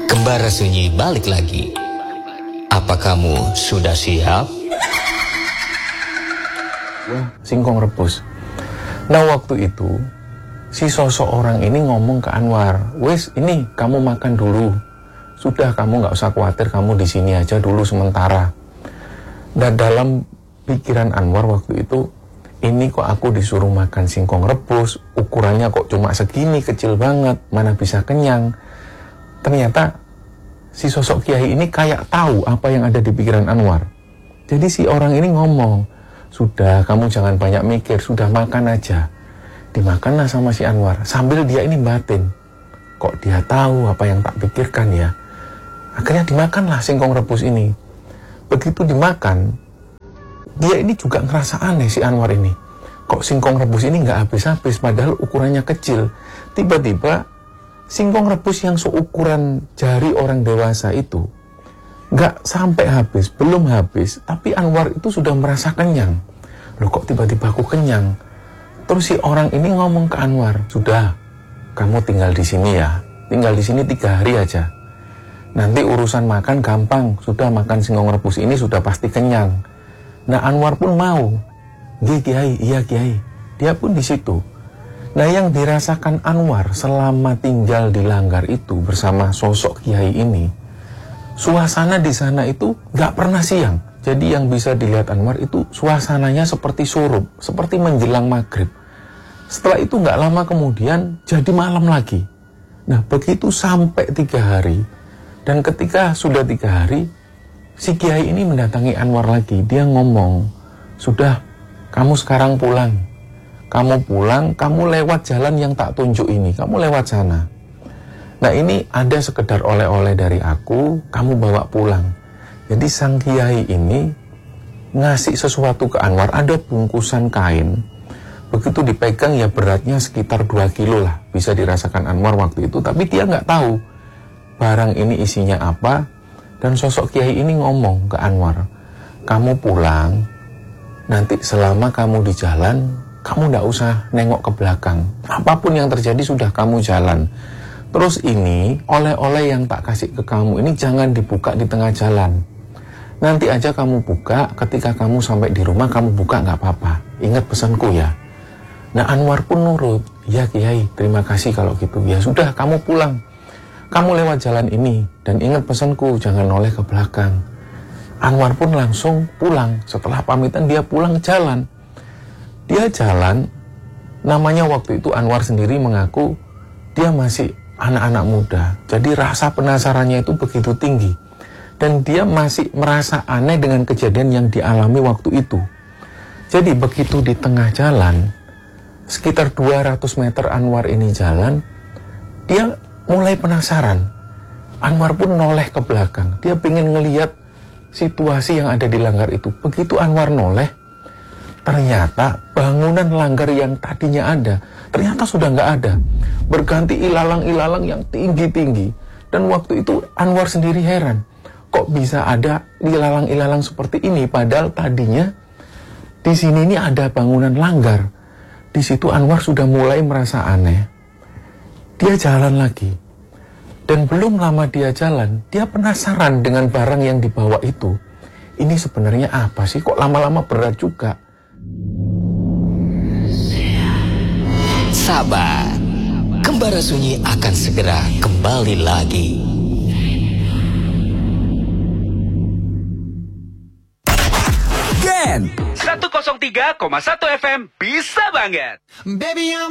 Kembara Sunyi balik lagi. Apa kamu sudah siap? Singkong rebus. Nah waktu itu si sosok orang ini ngomong ke Anwar, wes ini kamu makan dulu. Sudah kamu nggak usah khawatir, kamu di sini aja dulu sementara. Dan dalam pikiran Anwar waktu itu, ini kok aku disuruh makan singkong rebus, ukurannya kok cuma segini, kecil banget, mana bisa kenyang. Ternyata si sosok kiai ini kayak tahu apa yang ada di pikiran Anwar. Jadi si orang ini ngomong, sudah kamu jangan banyak mikir, sudah makan aja. Dimakanlah sama si Anwar, sambil dia ini batin, kok dia tahu apa yang tak pikirkan ya. Akhirnya dimakanlah singkong rebus ini. Begitu dimakan, dia ini juga ngerasa aneh si Anwar ini. Kok singkong rebus ini nggak habis-habis, padahal ukurannya kecil. Tiba-tiba singkong rebus yang seukuran jari orang dewasa itu nggak sampai habis, belum habis, tapi Anwar itu sudah merasa kenyang. Loh kok tiba-tiba aku kenyang? Terus si orang ini ngomong ke Anwar, sudah, kamu tinggal di sini ya, tinggal di sini 3 hari aja. Nanti urusan makan gampang, sudah makan singkong rebus ini sudah pasti kenyang. Nah Anwar pun mau, Kiai, iya Kiai, dia pun di situ. Nah yang dirasakan Anwar selama tinggal di Langgar itu bersama sosok kiai ini, suasana di sana itu nggak pernah siang. Jadi yang bisa dilihat Anwar itu suasananya seperti surup, seperti menjelang maghrib. Setelah itu nggak lama kemudian jadi malam lagi. Nah begitu sampai 3 hari, dan ketika sudah 3 hari, si kiai ini mendatangi Anwar lagi. Dia ngomong, sudah kamu sekarang pulang. Kamu pulang, kamu lewat jalan yang tak tunjuk ini, kamu lewat sana. Nah ini ada sekedar oleh-oleh dari aku, kamu bawa pulang. Jadi sang kiai ini ngasih sesuatu ke Anwar, ada bungkusan kain. Begitu dipegang ya beratnya sekitar 2 kilo lah, bisa dirasakan Anwar waktu itu. Tapi dia nggak tahu barang ini isinya apa. Dan sosok kiai ini ngomong ke Anwar, kamu pulang, nanti selama kamu di jalan, kamu nggak usah nengok ke belakang. Apapun yang terjadi sudah kamu jalan. Terus ini, oleh-oleh yang tak kasih ke kamu ini jangan dibuka di tengah jalan. Nanti aja kamu buka, ketika kamu sampai di rumah kamu buka nggak apa-apa. Ingat pesanku ya. Nah Anwar pun nurut. Ya Kiai, terima kasih kalau gitu. Ya sudah, kamu pulang. Kamu lewat jalan ini. Dan ingat pesanku, jangan noleh ke belakang. Anwar pun langsung pulang. Setelah pamitan dia pulang jalan. Dia jalan, namanya waktu itu Anwar sendiri mengaku dia masih anak-anak muda. Jadi rasa penasarannya itu begitu tinggi. Dan dia masih merasa aneh dengan kejadian yang dialami waktu itu. Jadi begitu di tengah jalan, sekitar 200 meter Anwar ini jalan, dia mulai penasaran. Anwar pun noleh ke belakang. Dia pengen ngelihat situasi yang ada di Langgar itu. Begitu Anwar noleh, ternyata bangunan Langgar yang tadinya ada, ternyata sudah nggak ada. Berganti ilalang-ilalang yang tinggi-tinggi. Dan waktu itu Anwar sendiri heran, kok bisa ada ilalang-ilalang seperti ini? Padahal tadinya di sini ini ada bangunan Langgar. Di situ Anwar sudah mulai merasa aneh. Dia jalan lagi. Dan belum lama dia jalan, dia penasaran dengan barang yang dibawa itu. Ini sebenarnya apa sih? Kok lama-lama berat juga? Sabar, Kembara Sunyi akan segera kembali lagi. Gen 103,1 FM bisa banget. Baby,